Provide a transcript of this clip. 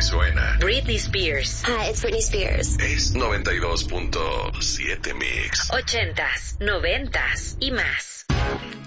suena. Britney Spears. Hi, it's Britney Spears. Es 92.7 Mix. 80s, 90s y más.